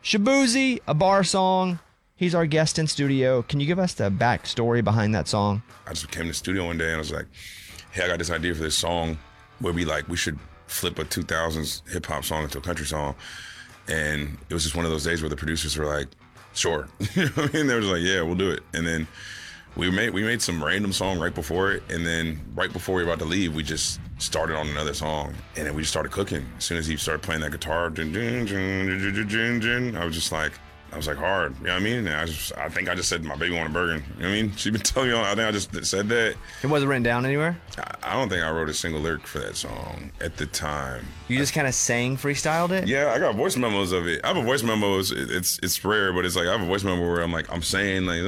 Shaboozey, a bar song. He's our guest in studio. Can you give us the backstory behind that song? I just came to the studio one day and I was like, hey, I got this idea for this song where we should flip a 2000s hip hop song into a country song. And it was just one of those days where the producers were like, sure. You know what I mean? They were just like, yeah, we'll do it. And then we made some random song right before it. And then right before we were about to leave, we just started on another song. And then we just started cooking. As soon as he started playing that guitar, I was like hard, you know what I mean? And I think I just said my baby want a burger. You know what I mean? She's been telling me I think I just said that. It wasn't written down anywhere? I don't think I wrote a single lyric for that song at the time. You just kind of freestyled it? Yeah, I got voice memos of it. I have a voice memo. It's rare, but it's like I have a voice memo where I'm saying like,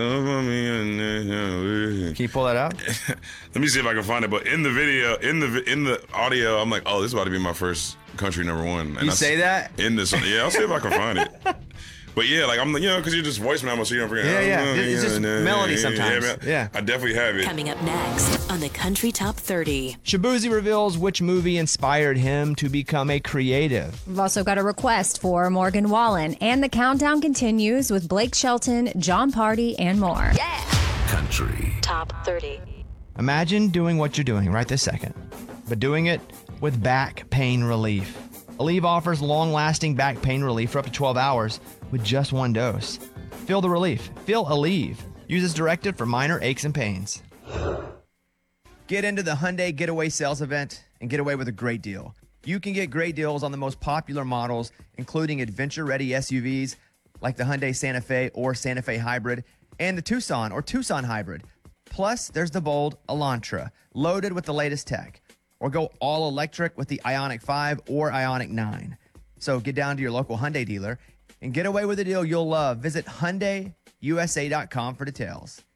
Can you pull that out? Let me see if I can find it. But in the video, in the audio, I'm like, oh, this is about to be my first country #1. And you say that? In this, yeah, I'll see if I can find it. But yeah, like I'm, because you're just voice memo, so you don't forget. Yeah. It's just melody sometimes. Yeah, I definitely have it. Coming up next on the Country Top 30. Shaboozey reveals which movie inspired him to become a creative. We've also got a request for Morgan Wallen, and the countdown continues with Blake Shelton, John Party, and more. Yeah. Country Top 30. Imagine doing what you're doing right this second, but doing it with back pain relief. Aleve offers long-lasting back pain relief for up to 12 hours with just one dose. Feel the relief. Feel Aleve. Use as directed for minor aches and pains. Get into the Hyundai Getaway Sales Event and get away with a great deal. You can get great deals on the most popular models, including adventure-ready SUVs like the Hyundai Santa Fe or Santa Fe Hybrid and the Tucson or Tucson Hybrid. Plus, there's the bold Elantra, loaded with the latest tech. Or go all electric with the Ioniq 5 or Ioniq 9. So get down to your local Hyundai dealer and get away with a deal you'll love. Visit HyundaiUSA.com for details.